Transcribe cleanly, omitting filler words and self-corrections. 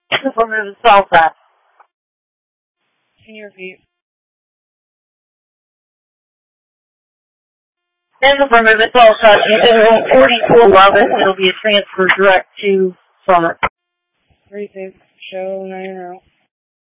Affirmative, it's all set. Can you repeat? In the affirmative, it's all set. It'll 4211, it'll be a transfer direct to Summit. 36, show 9 out.